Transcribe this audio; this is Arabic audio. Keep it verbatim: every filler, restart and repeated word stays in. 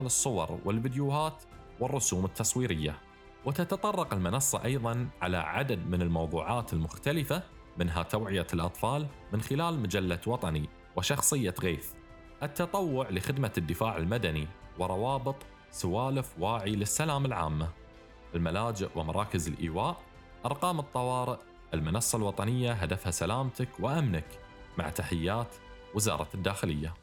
الصور والفيديوهات والرسوم التصويرية. وتتطرق المنصة أيضاً على عدد من الموضوعات المختلفة، منها توعية الأطفال من خلال مجلة وطني وشخصية غيث، التطوع لخدمة الدفاع المدني، وروابط سوالف واعي للسلام العامة، الملاجئ ومراكز الإيواء، أرقام الطوارئ. المنصة الوطنية هدفها سلامتك وأمنك، مع تحيات وزارة الداخلية.